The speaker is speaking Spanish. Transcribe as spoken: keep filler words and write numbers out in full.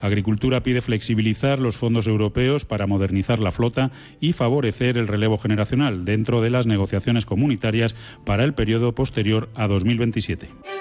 Agricultura pide flexibilizar los fondos europeos para modernizar la flota y favorecer el relevo generacional dentro de las negociaciones comunitarias para el periodo posterior a dos mil veintisiete.